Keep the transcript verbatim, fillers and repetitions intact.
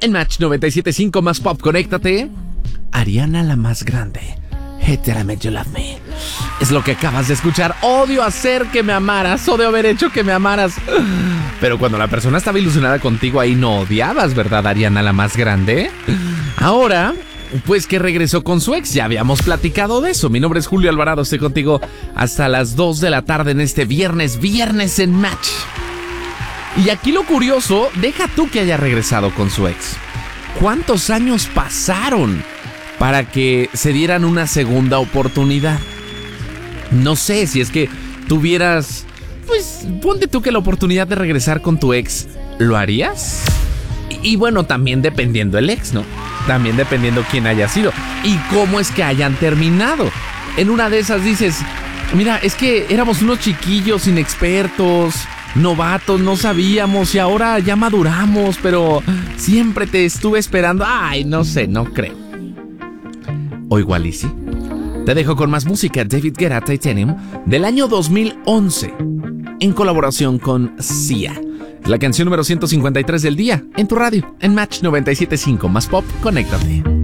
En Match noventa y siete punto cinco más pop, conéctate. Ariana la más grande. Hey, did I make you love me? Es lo que acabas de escuchar. Odio hacer que me amaras. Odio haber hecho que me amaras. Pero cuando la persona estaba ilusionada contigo, ahí no odiabas, ¿verdad, Ariana la más grande? Ahora, pues que regresó con su ex. Ya habíamos platicado de eso. Mi nombre es Julio Alvarado. Estoy contigo hasta las dos de la tarde en este viernes. Viernes en Match. Y aquí lo curioso, deja tú que haya regresado con su ex. ¿Cuántos años pasaron para que se dieran una segunda oportunidad? No sé, si es que tuvieras, pues ponte tú que la oportunidad de regresar con tu ex, ¿lo harías? Y, y bueno, también dependiendo el ex, ¿no? También dependiendo quién haya sido y cómo es que hayan terminado. En una de esas dices, mira, es que éramos unos chiquillos inexpertos, novatos, no sabíamos y ahora ya maduramos, pero siempre te estuve esperando. Ay, no sé, no creo. O igual y sí. Te dejo con más música. David Guetta, Titanium, del año dos mil once, en colaboración con Sia. La canción número ciento cincuenta y tres del día, en tu radio, en Match noventa y siete punto cinco, más pop, conéctate.